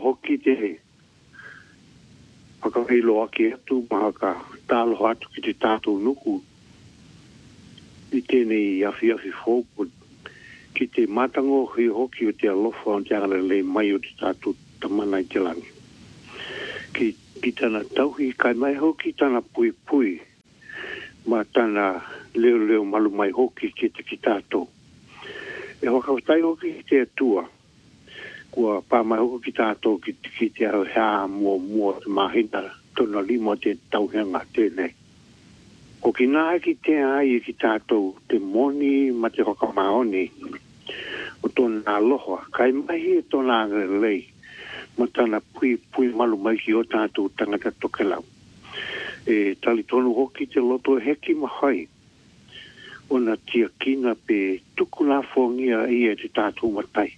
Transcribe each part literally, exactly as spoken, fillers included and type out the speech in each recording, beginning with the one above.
hoki te whakawhai loa ki atu mahaka tālo atu ki te tātou nuku i tēnei awhi awhi fōku ki te matango hui hoki o te alofa o te angalele mai o te tātou tamana i te langi. Ki, ki tana tauhi kai mai hoki tana pui pui ma tana leo leo malu mai hoki ki te ki tātou. E whakawhitai hoki ki te atua kua pā mai hoki ki tātou ki, ki te au hea mua mua te mahina tona lima te tauhenga tēnei. Ko ki nā ki te ai ki tātou te moni ma te whakamaoni o tōna aloha. Kai mahi e tōna lei ma tana pui pui malu mai ki o tātou tangata tokelau. E tali tonu hoki te loto heki mahai. Ona tia kina pe tukuna whongia ia te tātou matai.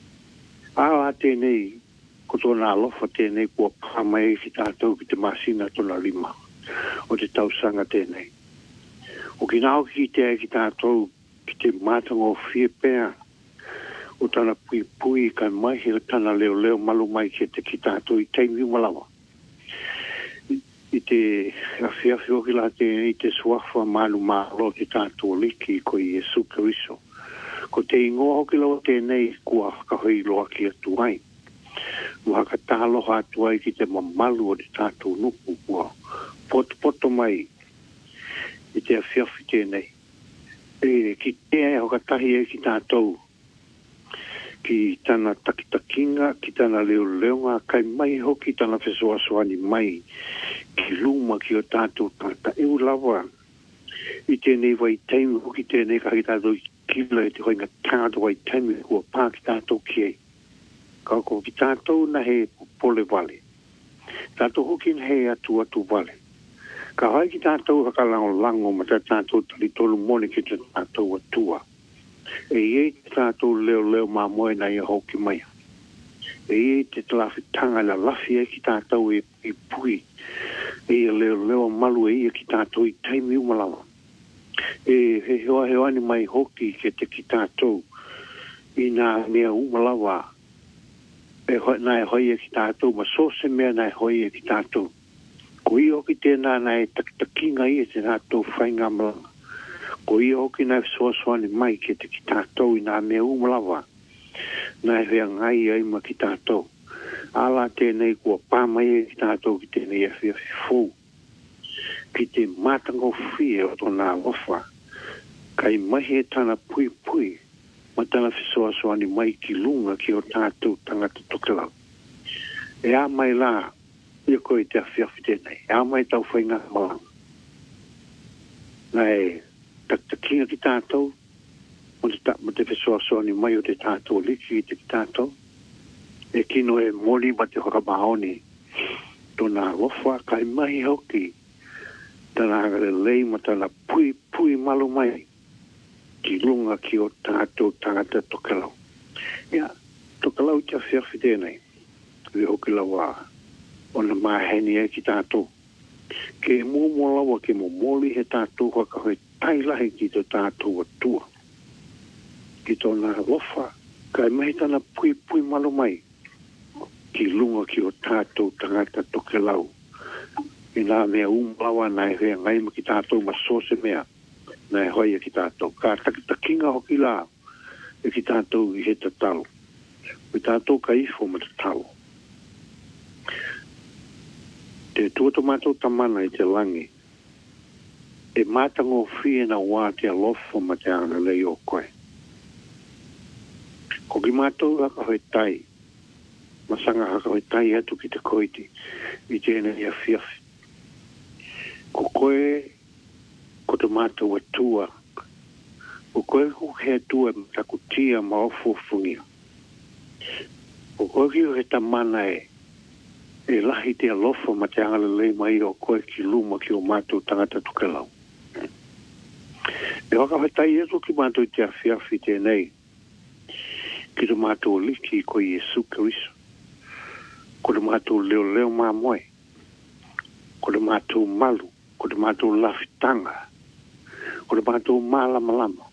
Āa tēnei ko tōna alofa tēnei kua pāmai ki tātou ki te masina tōna lima o te tausanga tēnei. O ki nāo ki te ai ki tātou ki te mātango whia pēr o tana pui pui kai mahi o tana leo leo malu mai ki te ki tātou i teimi malawa. I, i te awhia whio ki la tēnei te suafa malu mālo ki tātou liki ko i Jesu Keriso. Ko te ingoa hoki lau tēnei kua kahoi loa ki atu ai. Waka tālo hatu ai ki te mamalu o te tātou nuku kua poto poto mai i te awhiawhi tēnei. E ki te ai hoka tahi e ki tātou ki tana takitakinga, ki tana leo leonga, kai mai hoki tana whesoa soani mai ki luma ki o tātou tata e ulawa. I tēnei wai teimi hoki tēnei kahi tātou kila e te hoinga tātou wai teimi kua pā ki tātou kie. Kako ki tātou na he pole wale. Tātou hoki na he atu atu wale. Ka hai ki tātou hakalango lango ma tā tātou tali tolu mone ki tā tātou atua. E iei te tātou leo leo mā moe na ia hoki mai. E iei te talafi tanga la lafi e ki tātou e, e pui. E ia leo leo malu e ia ki tātou i taimi umalawa. E he hoa he ani mai hoki ke te ki tātou i nā mea umalawa. E hoi nā e hoi e ki tātou, ma so se mea nā e hoi e ki tātou. Ko i hoki tēnā nā e takitakinga i e te tātou whainga malanga. Ko i hoki nā e soasoani mai ke te ki tātou i nā mea umalawa. Nā e hea ngai ai ma ki tātou. Ala tēnei kua pāmai e ki tātou ki tēnei e whia whifou. Ki te mātango whia o tōna lofa. Kai mahi e tana pui pui. Ma tana whisoasoani mai ki lunga ki o tātou tangata tokelau. E a mai la, ia koe te awhiawhi tēnei. E a mai tau whainga malanga. Nai, taktakinga ki tātou. Ma te, ma te whisoasoani mai o te tātou liki ki te ki tātou. E kino e moli ma te hokamahoni. Tōna lofa, kai mahi hoki. Tana hangare lei ma tana pui pui malu mai. Ki lunga ki o tātou tangata tokelau. Ia, tokelau te awhiawhi tēnei. Vi hoki lawa. Ona maheni e ki tātou. Ke mōmo lawa ke mo moli he tātou waka hoi tailahi ki te tātou atua. Ki tōna lofa. Kai mahi tana pui pui malu mai. Ki lunga ki o tātou tangata tokelau. I nā mea umlawa nai hea ngai ma ki tātou ma sose mea. Nai hoi e ki tātou. Ka takitakinga hoki la e ki tātou i he tatalo. I tātou ka ifo ma tatalo. Te tuato mātou tamana i te langi. E mātango whie na wā te alofa ma te ana lei o koe. Ko ki mātou haka hoi tai. Masanga haka hoi tai atu ki te koiti. I tēnei ia whiawhi. Ko koe, ko te mātou atua. Ko koe ko he atua taku tia ma ofo fungia. Ko koe ki o he tamana e, e lahi te alofa ma te angale lei mai o koe ki luma ki o mātou tangata tukelau. E waka haitai eto ki mātou te awhiawhi tēnei. Ki te mātou liki ko Jesu Keriso. Ko te mātou leo leo mā moe. Ko te mātou malu. Ko te mātou lafitanga. Ko te mātou malama lama.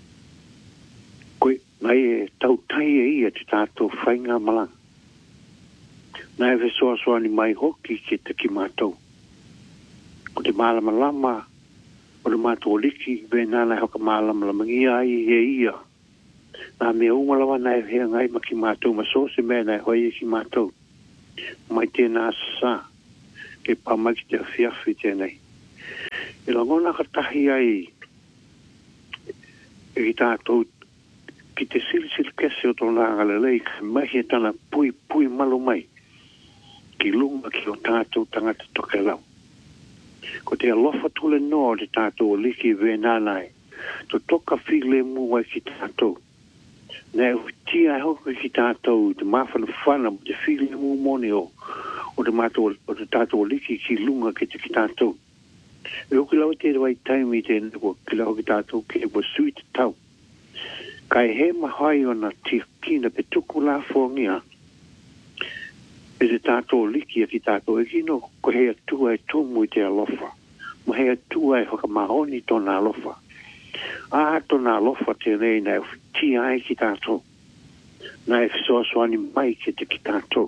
Koe, nai e tau tai e ia te tātou whainga malanga. Na e fesoa soa ni mai hoki ki te ki mātou. Ko te mālama lama, o te mātou liki, ve nāna hoka mālama lama ngia ai he ia. Nā mea umalawa na e hea ngai ma ki mātou, ma so se mea na e hoi e ki mātou. Mai tēnā sa, ke pamaki te whiawhi tēnei. E la ngona ka tahi ai, e ki tātou, ki te sili sili kese o tōna ngalelei, mahi e tana pui pui malu mai. Ki lunga ki o tātou tangata toke lau. Ko te alofa tule noa te tātou o liki ve nānai. To toka while mua ki tātou. Nē tia hoka ki tātou te mawhana whana mo te while mua mone o o te mātou o te tātou o liki ki lunga ki te ki tātou. E o ki lau te wai taimi te neko ki lau ki tātou ki e wa sui te tau. Kai he mahai o na tia kina pe tuku la whongia. E te tātou liki a ki tātou e kino, ko hea tua e tumu i te alofa. Mo hea tua e whakamahoni tōna alofa. A tōna alofa tēnei na e tia ai ki tātou. Na e whisoasoani mai ki te ki tātou.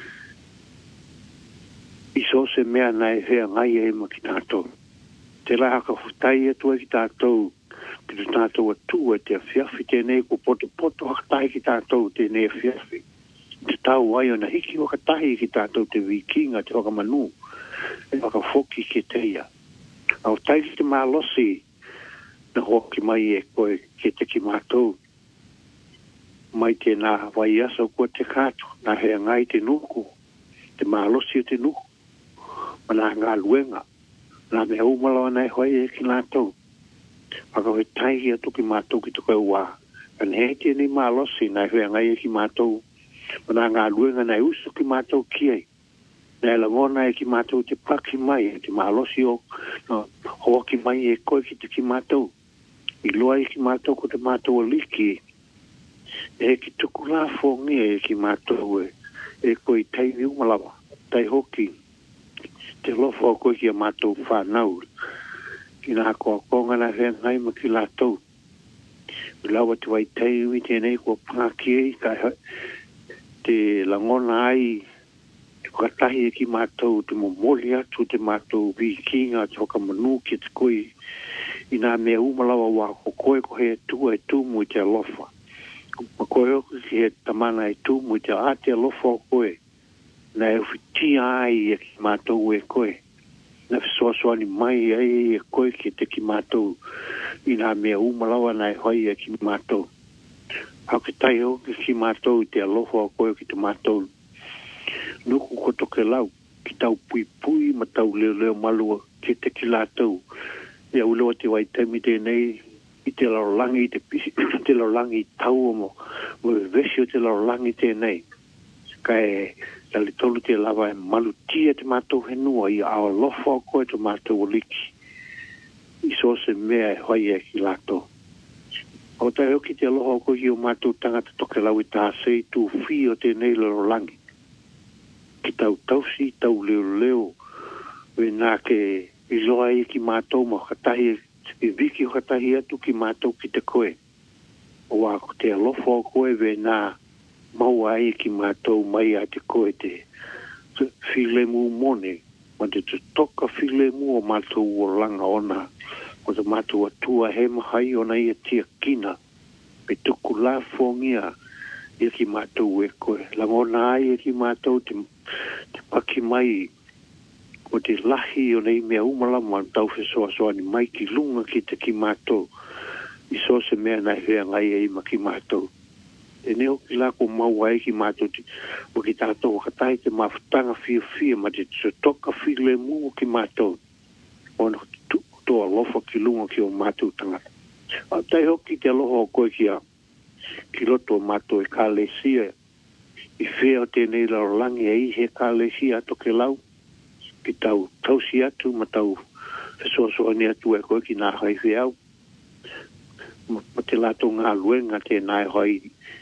I so se mea na e hea ngai e ma ki tātou. Te la haka whutai e tua ki tātou. Ki te tātou a tua te a whiawhi tēnei ko poto poto hakatai ki tātou tēnei a whiawhi. Te tau ai o na hiki waka tahi ki tātou te wikinga te waka manu e waka whoki ki te ia. Au tai ki te mālosi na hoki mai e koe ki te ki mātou. Mai te nā wai asa kua te kātu, nā hea ngai te nuku, te mālosi o te nuku, ma nā ngā luenga, nā mea umalawa nai hoi e ki nātou. Waka hoi tai ki atu ki mātou ki tukai wā. Kan hei tēnei mālosi nā hea ngai e ki mātou. Mana ngā luenga nei usu ki mātou kiei. Nei la ngona e ki mātou te paki mai, te mālosi o no, hoa ki mai e koe ki te ki mātou. I loa e ki mātou ko te mātou o liki. E ki tuku la whongi e ki mātou e, e koe tei umalawa, tei hoki. Te lofo o koe ki a mātou whanau. Ki nā koa konga na hea ngai ma ki lātou. I lawa te wai tei ui tēnei kua pāki e kai hoi. Te langona ai e whakatahi e ki mātou te momoli atu te mātou wikinga te whakamanu ki te koe i nā mea umalawa wā ko koe ko hea tua e tūmu i te alofa. Ma koe oku ki he tamana e tūmu i te a te alofa o koe. Nā e whitia ai e ki mātou e koe. Nā whisoasoani mai ai e koe ki te ki mātou i nā mea umalawa nā e hoi e ki mātou. Hau ke tai ho ki mātou te alofa o koe ki te mātou. Nuku ko toke lau ki tau pui pui ma tau leo leo malua ki te ki lātou. Ia uloa te wai taimi tēnei i te larolangi i te pisi, te larolangi i tau o mo. Mo e vesi o te larolangi tēnei. Ka e tali tolu te lava e malu tia te mātou henua i ao alofa o koe te mātou o liki. I so se mea e hoi e ki lātou. O tai hoki te aloha o koe ki o mātou tangata toke lau i tā sei tū whi o tēnei larolangi. Ki tau tausi, tau leo leo, we nā ke i loa i ki mātou ma katahi, i viki o katahi atu ki mātou ki te koe. O wā ko te aloha o koe we nā mau ai ki mātou mai a te koe te while mu mone, ma te toka while mu o mātou o langa ona. O te mātua tua he mahai o nei e tia kina. Pe tuku la whongia e ki mātou e koe. Langona ai e ki mātou te, te paki mai o te lahi o nei mea umalama tau whesoa soani mai ki lunga ki te ki mātou. I so se mea nai hea ngai e ima ki mātou. E neo ki la ko maua e ki mātou te o ki tātou katai te mawhutanga fia fia ma te toka while mu ki mātou. O na to alofa ki lunga ki o mātou tangata. A tai hoki te aloha o koe ki a ki roto o mātou e kālesia. I whea o tēnei larolangi e i he kālesia ato ke lau. Ki tau tausi atu ma tau whesoasoani atu e koe ki nā hai whiau. Ma te lato ngā luenga te nai hai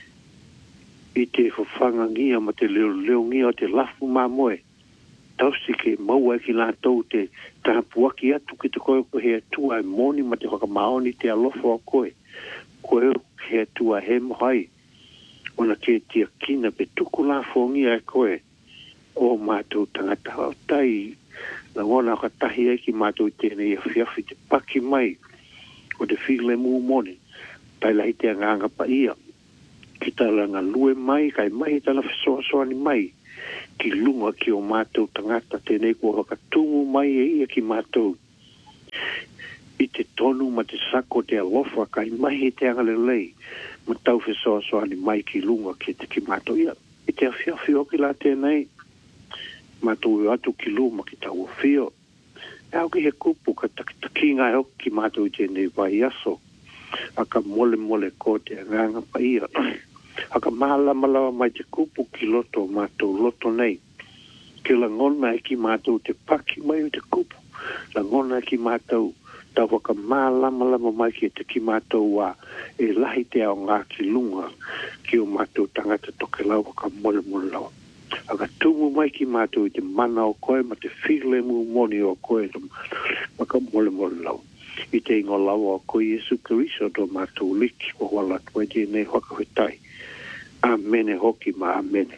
i te whawhanga ngia ma te leo leo ngia o te lafu mā moe. Tausi ke maua ki lātou te tāpuaki atu ki te koe ko hea tua e moni ma te whakamaoni te alofa o koe. Koe hea tua he mohai. Ona ke tia kina pe tuku la whongia e koe. o mātou tangata o tai la ngona ka tahi e ki mātou tēnei a whiawhi te paki mai o te while mū mone tai lai te anganga pa ia ki talanga lue mai kai mai tala whesoa soani mai ki lunga ki o mātou tangata tēnei kua whakatungu mai e ia ki mātou i te tonu ma te sako te alofa kai mai te angalelei ma tau whesoa soani mai ki lunga ki te ki mātou ia i te awhiawhi o ki la tēnei mātou e atu ki luma ki tau o whio e au ki he kupu ka taki ngai o ki mātou i tēnei vai aso aka mole mole ko te anganga pa ia aka mālama lawa mai te kupu ki loto mātou loto nei ke la ngona e ki mātou te paki mai o te kupu la ngona e ki mātou tau waka mālama lama mai ki te ki mātou wa e lahi te ao ngā ki lunga ki o mātou tangata toke lau waka mole mole lawa aga tumu mai ki mātou i te mana o koe ma te while mu moni o koe waka mole mole lau i te ingo lawa o koe Jesu Keriso do mātou liki o wala tue tēnei whakawhetai amene hoki ma amene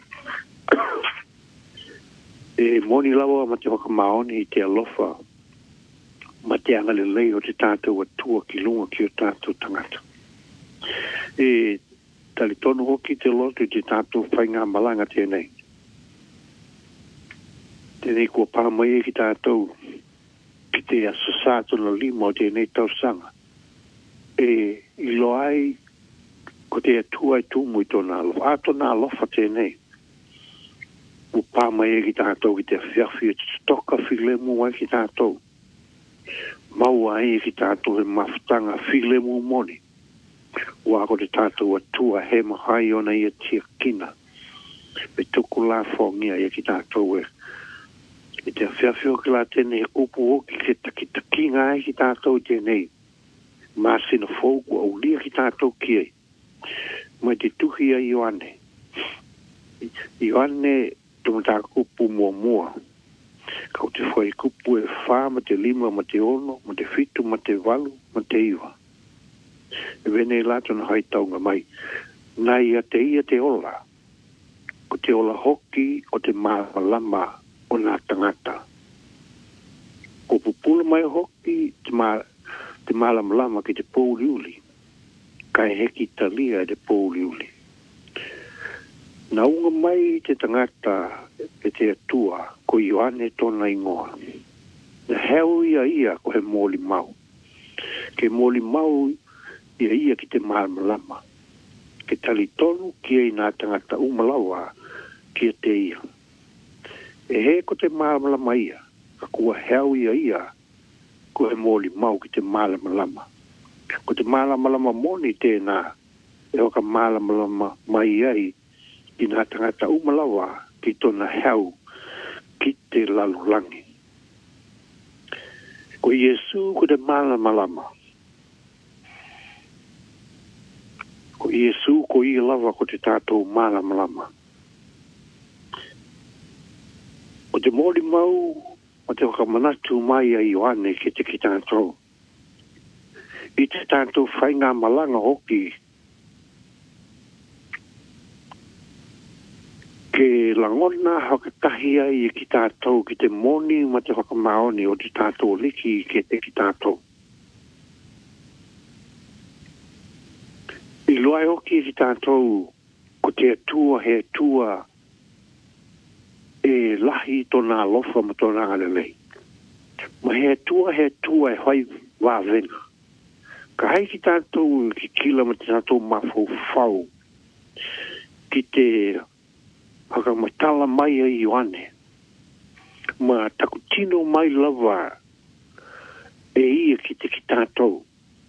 e moni lawa ma te whakamaoni i te alofa ma te angale lei o te tātou atua ki lunga ki o tātou tangata e tali tonu hoki te loto i te tātou whainga malanga tēnei tēnei kua pāmai e ki tātou ki te asasātu na lima o tēnei tausanga e ilo ai ko te atua i tūmu i tōna alofa a tōna alofa tēnei u pāmai e ki tātou ki te whiawhi e te stoka while mu ai ki tātou mau ai e ki tātou he mawhtanga while mu moni ua ko te tātou atua he mahai ona i a tia kina me tuku la whongia e ki tātou e i te whiawhio ki la tēnei upu o ki ke taki taki ngai ki tātou tēnei māsina fōku au lia ki tātou ki ei mai te tuhi a Ioane Ioane tumata kupu mua mua kau te whai kupu e whā ma te lima ma te ono ma te whitu ma te walu ma te iwa e vene lato na hai taunga mai nai a te ia te ola ko te ola hoki o te mālama o nā tangata. Ko pupula mai hoki te, mā, te mālama lama ki te pōliuli. Kai heki talia te pōliuli. Na unga mai te tangata e te atua ko Ioane tōna ingoa. Na heo ia ia ko he mōli mau. Ke mōli mau ia ia ki te mālama lama. Ke tali tonu ki ei nā tangata umalawa ki te ia. E he ko te mālama ia, ka kua heo ia ia, ko he mōli mau ki te mālama lama. Ko te mālama lama moni tēnā, e o ka mālama lama mai ai, ki nā tangata umalawa ki tōna heo ki te lalulangi. Ko Iesu ko te mālama lama. Ko Iesu ko i lava ko te tātou mālama lama. O te mōri mau, o te whakamanatu mai a Ioane ki te ki tātou. I te tātou whainga malanga hoki, ke langona hakatahi ai ki tātou ki te moni ma te whakamaoni o te tātou liki ki te ki tātou. I loai hoki ki tātou ko te atua he atua e lahi tōna alofa ma tōna alelei. Ma he atua he atua e hoi wāwenga. Ka hei ki tātou ki kila ma te tātou mawhau whau ki te hakamatala mai a Ioane. Ma takutino mai lava e ia ki te ki tātou.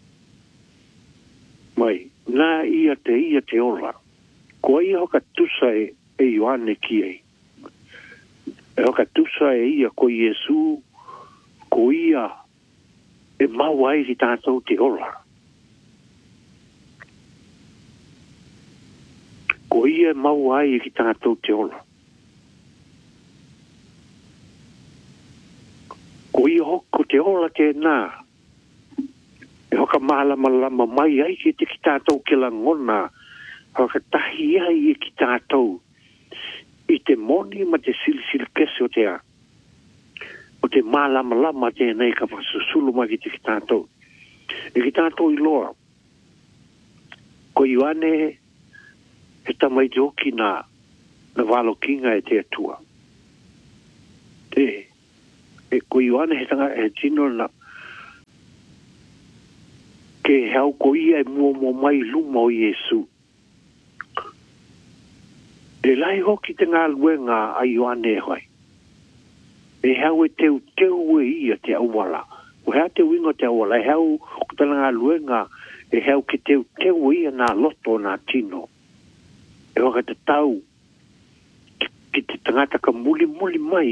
Mai, nā ia te ia te ola. Ko ia hoka tusa e, e Ioane ki ei. E hoka tusa e ia ko Iesu, ko ia e mau ai ki tātou te ola. Ko ia e mau ai ki tātou te ola. Ko ia hoko te ola tēnā. E hoka mālama lama mai ai ki te ki tātou ke la ngona. Hoka tahi ai ki tātou. I te moni ma te sili sili kese o te a. O te malama lama te nei ka whasusulu ma ki te ki tātou. E ki tātou i loa. Ko iwane he tamai te oki na na walo kinga e te atua. Te, e ko iwane he tanga e tino na ke hau ko ia e mua mua mai luma o Yesu. E lai hoki te ngā luenga a iwane e hoi. E hau e teu teu e ia te awala. O hea te wingo te awala. E hau kutana ngā luenga e hau ke teu teu e ia nā loto nā tino. E waka te tau ki te tangata ka muli muli mai.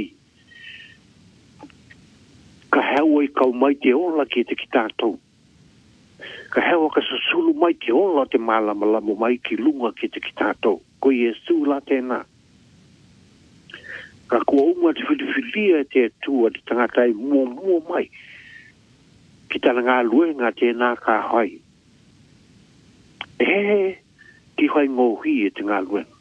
Ka hau e kau mai te ola ki te ki tātou. Ka hau ka sasulu mai te ola te malama lamo mai ki lunga ki te ki tātou. Ko Yesu la tēnā. Ka kua unga te whiliwhilia te atua te tangata e mua mua mai. Ki tana ngā luenga tēnā ka hoi. E ki hoi ngōhi e te ngā luenga.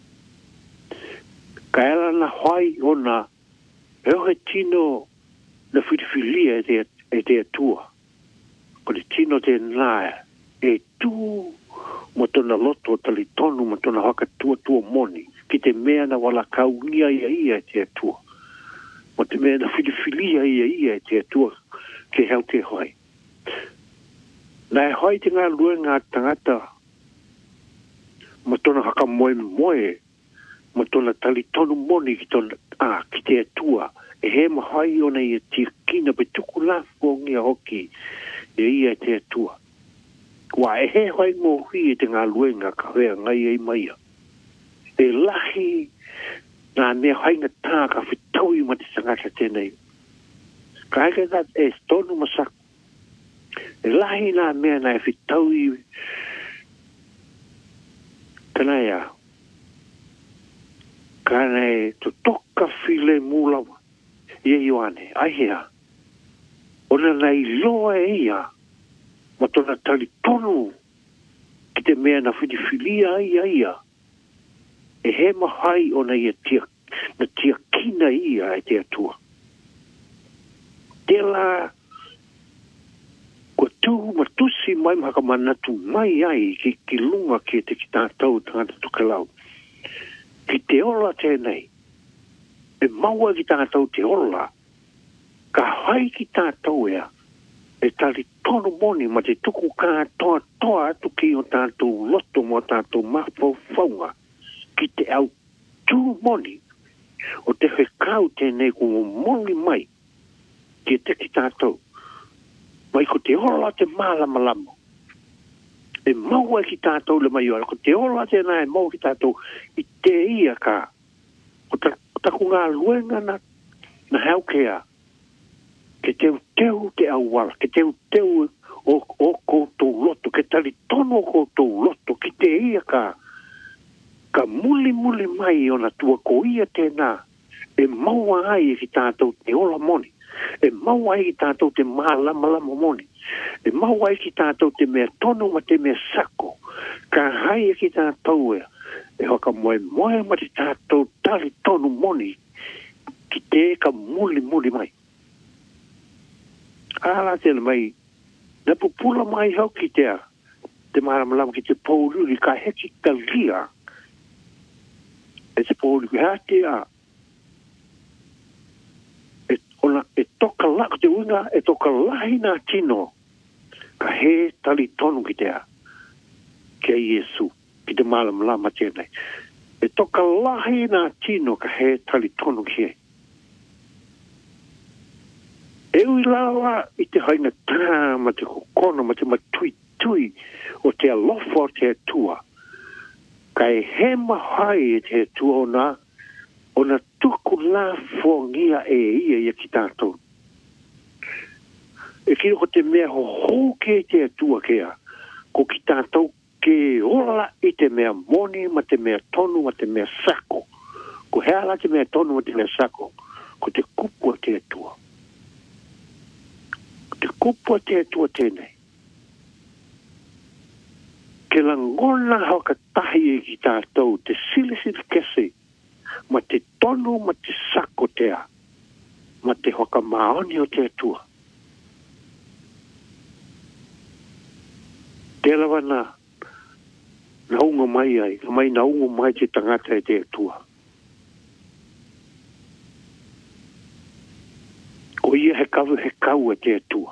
Ka ela na hoi o na e ohe tino na whiliwhilia e te, e te atua. Ko te tino te nā e tū mo tona loto tali tonu mo tona haka tua tua moni. Ki te mea na wala kaunia ia ia te atua. Mo te mea na whiliwhilia ia ia te atua ke hau te hoi. Na e hoi te ngā luenga tangata mo tona haka moe moe mo tona tali tonu moni ki tona a ki te atua. E he mahai ona ia tia kina pe tuku lafo ngia hoki ia ia te atua. Wa e he hoi ngō hui e te ngā luenga ka hea ngai ei maia. E lahi nā mea hainga tā ka whitaui ma te sangata tēnei. Ka heke that e stonu masaku. E lahi nā mea nā e whitaui kanaya. Kana e to toka while mūlawa. Ia Ioane, aihea. Ona nei loa e ia. Ma tona tali tonu ki te mea na whidiwhilia ia ia. E he mahai o na ia tia, na tia kina ia e te atua. Te la kua tū matusi mai maka manatu mai ai ki, ki lunga ki te ki tātou tangata tukalau. Ki te ola tēnei. E maua ki tātou te ola. Ka hai ki tātou ea. E tali tono moni ma te tuku kā toa toa atu ki o tātou loto mo tātou mafau faunga ki te au tū moni o te whekau tēnei ko moni mai ki te ki tātou mai ko te ola te malama lamo e maua ki tātou le mai ora ko te ola tēnei e maua ki tātou i te ia ka o taku ngā luenga na na haukea ke teu teu te awala, ke teu teu o, o koutou loto, ke tali tono o koutou loto, ki te ia ka, ka muli muli mai o na tua ko ia tēnā, e maua ai ki tātou te ola moni, e maua ai ki tātou te mālama lama moni, e maua ai ki tātou te mea tono ma te mea sako, ka hai ki tātou e, e hoka moe moe ma te tātou tali tono moni, ki te ka muli muli mai. Ala tēnā mai, na pupula mai hau ki tea, te maramalam ki te pōruri ka heki ka lia. E te pōruri ki hatea. E, ona, e toka lako te unga, e toka lahi nā tino, ka he tali tonu ki tea, ki a Yesu, ki te maramalam tēnei. E toka lahi nā tino, ka he tali tonu ki e. E ui lawa i te haina tā ma te kokono ma te matui tui o te alofa o te atua. Ka e he mahai e te atua o na, o na tuku la fongia e ia ia ki tātou. E kiro ko te mea ho ho ke te atua kea, ko ki tātou ke ola i te mea moni ma te mea tonu ma te mea sako. Ko heala te mea tonu ma te mea sako, ko te kupu o te atua. Te kupu te atua tēnei. Ke la ngona hauka tahi e ki tātou, te sili sili kese, ma te tonu ma te sako tea, ma te hoka maoni o te atua. Te lawa na, na unga mai ai, ka mai na unga mai te tangata e te atua. Ko ia he kawe he kau e te atua.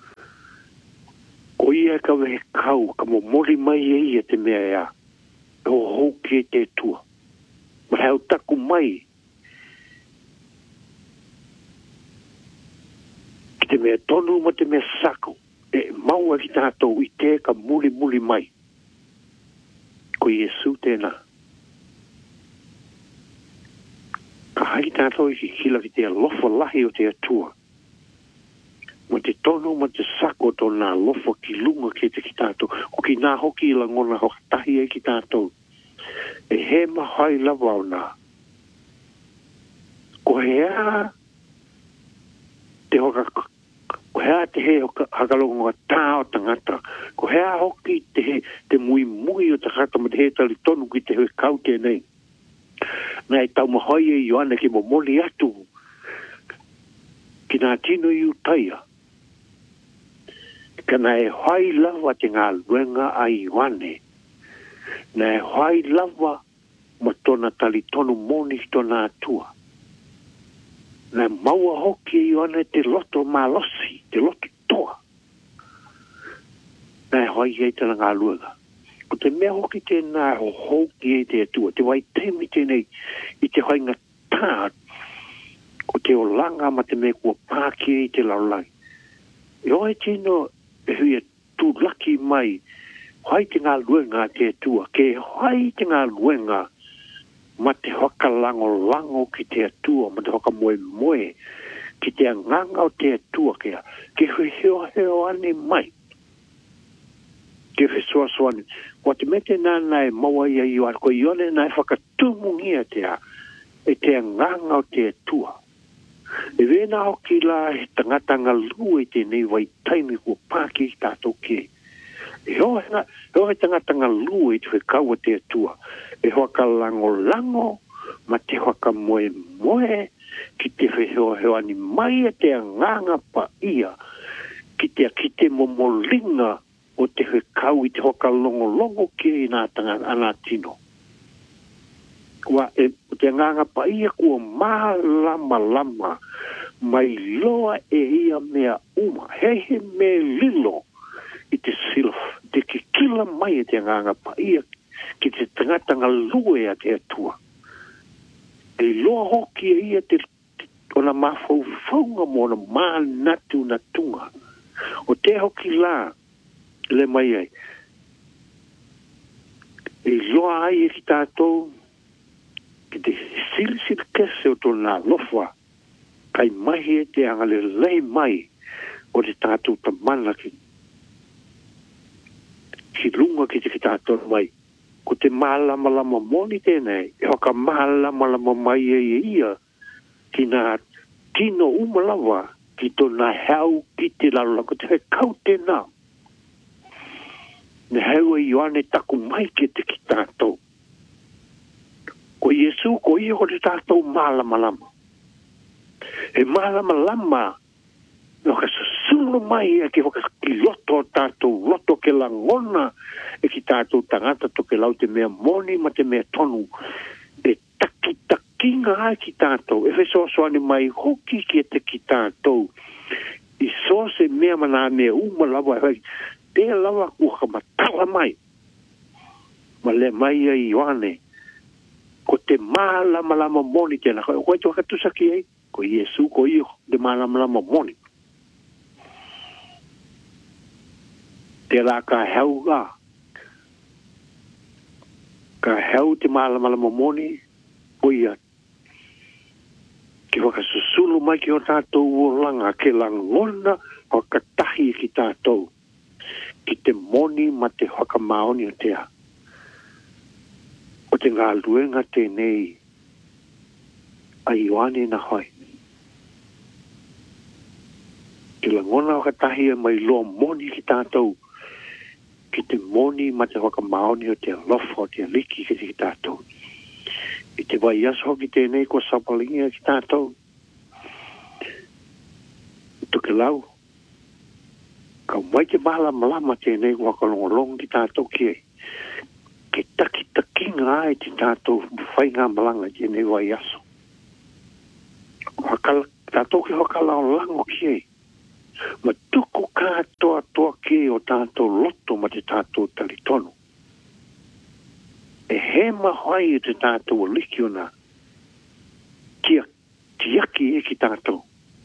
Ko ia he kawe he kau, ka mo mori mai e ia te mea ea, e o houki e te atua. Ma heo taku mai, ki te mea tonu ma te mea sako, e maua ki tātou i te ka muli muli mai. Ko Iesu tēnā. Ka hai tātou i ki kila ki te alofa lahi o te atua. Ma te tonu ma te sako to nā lofa ki lunga ki te ki tātou. O ki nā hoki i la ngona hoka tahi e ki tātou. E he mahai lawa o nā. Ko hea te hoka, ko hea te he hoka hakalonga tā o tangata. Ko hea hoki te he, te mui mui o te kata ma te he tali tonu ki te he kau tēnei. Nā e tau mahai e Ioane ki mo moli atu. Ki nā tino i utaia. Ka nā e hai lawa te ngā luenga a Ioane. Nā e hai lawa ma tona tali tonu moni ki tona atua. Nā maua hoki e Ioane te loto malosi, te loto toa. Nā e hai e tala ngā luenga. Ko te mea hoki tēnā o hoki e te atua, te wai temi tēnei i te hainga tā, ko te o langa ma te mea kua pāki e te laulai. E oi tino e hui e tū laki mai, hai te ngā luenga te atua, ke hai te ngā luenga ma te hoka lango lango ki te atua, ma te hoka moe moe, ki te anganga o te atua kea, ke hui heo heo ane mai. Ke hui soa soa ni, wa te mete nāna e maua ia Ioane, ko Ioane nā e whakatumungia te a, e te anganga o te atua. E wena hoki la he tangata ngā lua i tēnei wai taimi kua pāki i tātou ke. E hoa he, hoa he tangata ngā lua i te kaua te atua. E hoa ka lango lango, ma te hoa ka moe moe, ki te hoa heo ani mai e te anganga pa ia, ki te ki te momolinga o te hoa kau i te hoa ka longo longo ke i nā tangata anā tino. Kua e te nganga pa ia kua maa lama lama mai loa e ia mea uma he he me lilo i te sila te ki kila mai e te nganga pa ia ki te tangata ngā lue a te atua e loa hoki e ia te ona mafau faunga mo na maa natu na tunga o te hoki la le mai ai e loa ai e ki tātou ki te siri siri kese o tōna lofa, kai mahi e te angale lei mai o te tātou ta mana ki, ki lunga ki te ki tātou mai. Ko te mālama lama moni tēnei, e hoka mālama lama mai e ia, ki nā tino umalawa, ki tōna hau ki te lalala, ko te hei kau tēnā. Ne hau e Ioane taku mai ki te ki tātou. Ko Iesu, ko ia ko te tātou mālama lama. E mālama lama, no ka susunu mai e ki hoka ki loto tātou, loto ke langona, e ki tātou tangata to ke lau te mea moni ma te mea tonu. E taki takinga ai ki tātou, e wheso soani mai hoki ki e te ki tātou. I so se mea mana mea uma lawa, te lawa kua ka matala mai. Ma le mai a Ioane, ko te mālama lama moni tēnā. Ko e toka tusaki ei, ko Iesu, ko i te mālama lama moni. Te rā ka hau gā. Ka hau te mālama lama moni, ko ia. Ki waka susulu mai ki o tātou o langa, ke langona o ka tahi ki tātou. Ki te moni ma te waka maoni o tea. O te ngā luenga tēnei a Ioane na hoi. Ki langona o katahi e mai loa moni ki tātou. Ki te moni ma te waka maoni o te alofa o te aliki ki te tātou. I te vai aso ki tēnei ko sapalingia ki tātou. Tuke lau. Ka mai te mahala malama tēnei ko wakalongolong ki tātou ki e. Ke taki takinga ai te tātou whainga malanga tēnei vai aso. Wakala, tātou ki wakala o lango ki e. Ma tuku kātoa toa ki o tātou loto ma te tātou talitono. E he mahai e te tātou o liki o nā. Kia tiaki e ki tātou.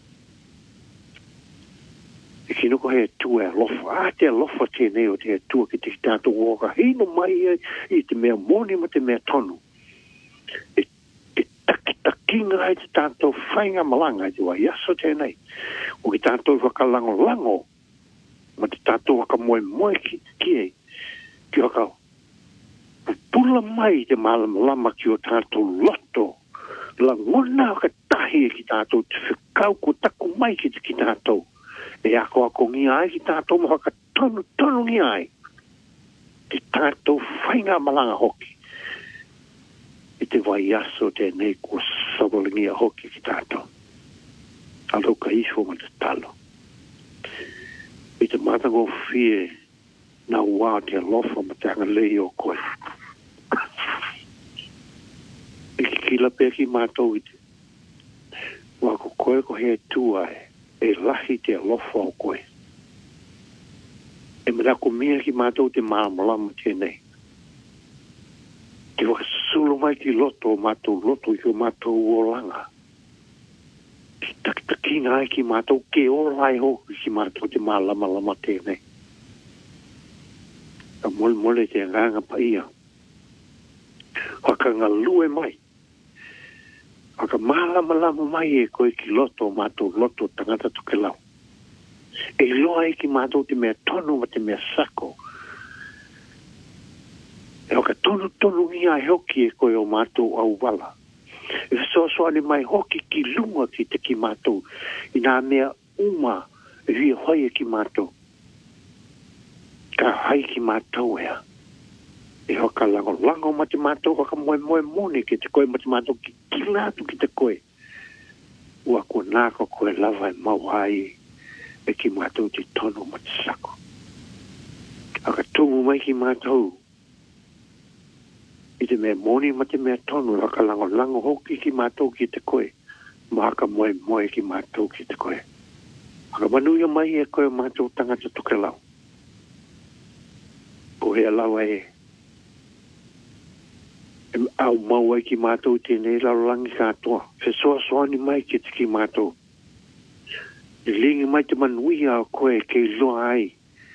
E ki nuko he tua e lofa. A te lofa tēnei o te tua ki te tātou o ka hino mai e i te mea moni ma te mea tonu. E, e taki takinga ai te tātou whainga malanga te wai aso tēnei. O ki tātou whakalango lango ma te tātou waka moe moe ki, ki e. Ki waka pula mai te malamalama ki o tātou loto. La ngona o ka tahi e ki tātou te whikau ko taku mai ki te ki tātou. E ako ako ngi ai ki tātou mo haka tonu tonu ngi ai. Te tātou whainga malanga hoki. I te vai aso tēnei ko sawalingia hoki ki tātou. Alo ka isho ma te talo. I te matango fie na ua te alofa ma te anga lei o koe. I ki kila pia ki mātou i te. Wako koe ko he tua e. E lahi te alofa o koe. E mera ko mea ki mātou te māmalama tēnei. Te waka sulu mai ki loto o mātou loto i o mātou o langa. Ki takitakinga ai ki mātou ke o lai ho ki mātou te mālama lama tēnei. Ka mole mole te nganga pa ia. Waka ngā lue mai. Waka mālama lama mai e koe ki loto mātou loto tangata tuke lau. E loa e ki mātou te mea tonu ma te mea sako. E waka tonu tonu ngia hoki e koe o mātou au wala. E so so ane mai hoki ki lunga ki te ki mātou. I nā mea uma e hui hoi e ki mātou. Ka hai ki mātou ea. E hoka lango lango ma te mātou, hoka moe moe mone ki te koe ma te mātou ki kilatu ki te koe. Ua ko nāko koe lava e mau hai e ki mātou te tono ma te sako. Aka tungu mai ki mātou. I te mea moni ma te mea tono, hoka lango lango hoki ki mātou ki te koe. Ma haka moe moe ki mātou ki te koe. Aka manuia mai e koe mātou tangata tuke lau. Ko hea lau e au mau ai ki mātou tēnei laulangi kātoa. Whesoa soani mai ki te ki mātou. I lingi mai te manuia o koe kei loa ai.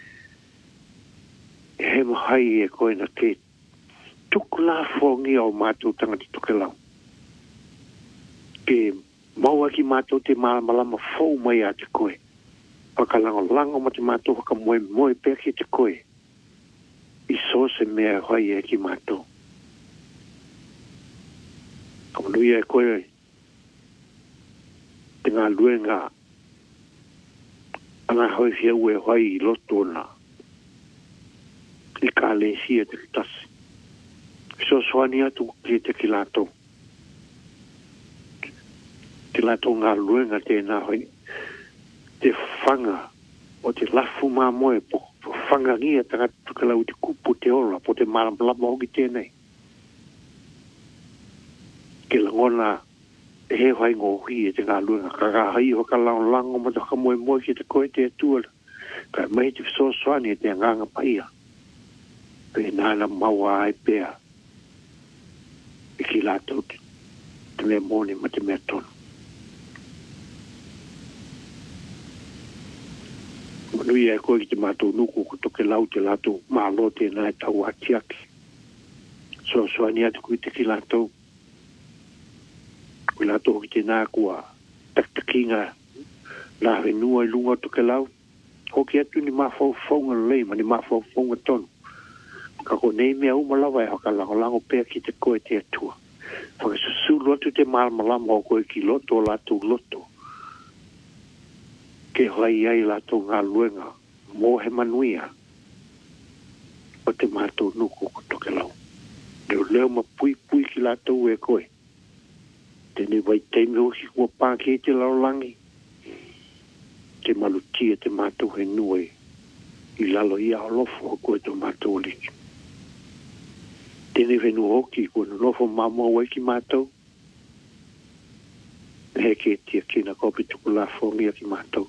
E he mahai e koe na ke tuku la fongi au mātou tangata tuke lau. Ke mau ai ki mātou te malamalama fau mai a te koe. Wakalango lango ma te mātou waka moe moe pēr ki te koe. I so se mea hoi e ki mātou. Kamunuia e koe te ngā luenga ana hoi fia ue hoi i loto na i ka le sia te kitasi. So soani atu ki te kilato. Te lato ngā luenga tēnā hoi te whanga o te lafu mā moe po, po whanga ngia tanga tukalau te kupu te ola po te maramlama hoki tēnei. Ke langona e he hai ngō hi e te ngā luenga. Ka ngā hai ho ka lao lango ma te moe moe ki te koe te atua. Ka mai te so soani e te nganga pa ia. Pe nāna maua ai pēa. E ki lātou te, te mea mōne ma te mea tono. Manui e koe ki te mātou nuku ko toke lau te lātou mālo tēnā e tau atiaki. So soani atu kui te ki lātou. Kui lātou ki te nā kua taktakinga nā whenua i lunga toke lau. Hoki atu ni mawhau whaunga lei, ma ni mawhau whaunga tonu. Ka ko nei mea umalawa e haka lango lango pēr ki te koe te atua. Whakasusu lotu te malamalama o koe ki loto o lātou loto. Ke hai ai lātou ngā luenga mō he manuia o te mātou nuku ko toke lau. Leo leo ma pui pui ki lātou e koe. Tene vai teime hoki kua pāke te laulangi. Te malutia te mātou he nue. I lalo ia olofo o koe to mātou liki. Tene venu hoki kua nulofo mamau wai ki mātou. He ke tia kina kopi tuku la fongia ki mātou.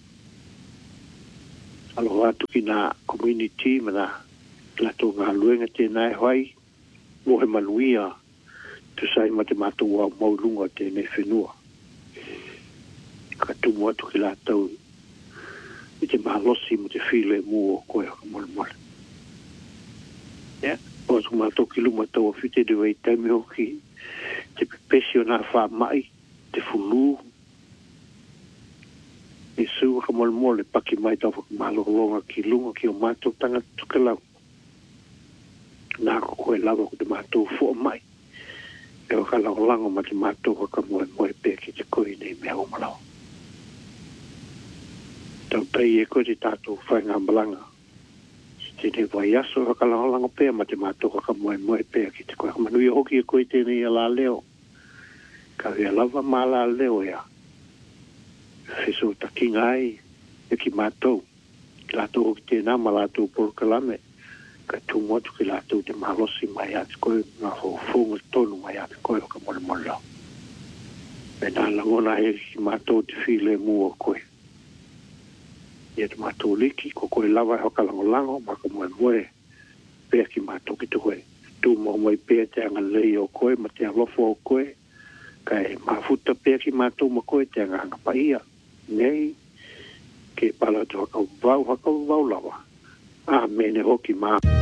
Alo atu ki nā community mana la tō ngā luenga tēnā e hoi. Mo he manuia. Tu sai ma te mātou au maulunga tēnei whenua. Ka tumu atu ki lātou. I te mahalosi mo te while mua o koe haka mole mole. Yeah. O atu mātou ki luma tau a white de wei taimi hoki. Te pepesi o nā wha mai. Te fulu. E su haka mole mole paki mai tau whaka mahalonga ki lunga ki o mātou tanga tukalau. Nā ko koe lawa ko te mātou fua mai. E o ka lango ma te mātou ka moe moe pē ki te koe nei mea o malau. Tau pei e koe te tātou whai ngā malanga. Te te vai aso ka lango pē ma te mātou ka moe moe pē ki te koe. Manui hoki e koe tēnei a la leo. Ka hea lava mā la leo ea. Wheso ta ki ngai e ki mātou. Ki lātou hoki tēnā ma lātou porokalame. Ka tumu atu ki lātou te mahalosi mai ati koe ngā whonga tonu mai ati koe o ka mole mole lau. E nā langona he ki mātou te while mua o koe. Ia te mātou liki, ko koe lawa e hoka lango lango, ma ka moe moe, pēr ki mātou ki te koe. Tu mo moe pēr te anga lei o koe, ma te alofo o koe, ka e mafuta pēr ki mātou ma koe, te anga anga paia. Nei, ke pala te haka vau, haka vau lawa. Ah, mene hoki maa.